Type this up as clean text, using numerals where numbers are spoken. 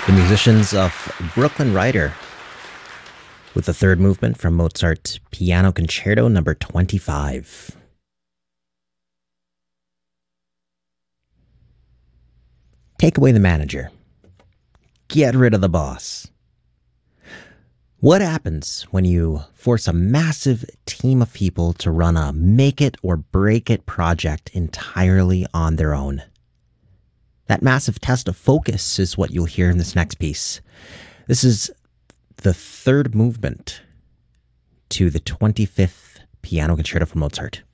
The musicians of Brooklyn Rider with the third movement from Mozart's Piano Concerto number 25. Take away the manager. Get rid of the boss. What happens when you force a massive team of people to run a make it or break it project entirely on their own? That massive test of focus is what you'll hear in this next piece. This is the third movement to the 25th Piano Concerto from Mozart.